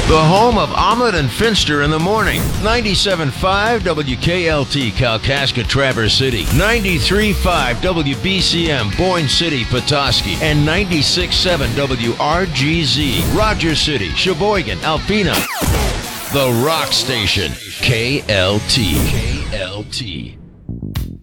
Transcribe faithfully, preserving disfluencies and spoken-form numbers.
The home of Omelet and Finster in the morning. ninety-seven point five W K L T Kalkaska Traverse City. ninety-three point five W B C M Boyne City Petoskey. And ninety-six point seven W R G Z Rogers City, Sheboygan, Alpena. The Rock Station. K L T. K L T.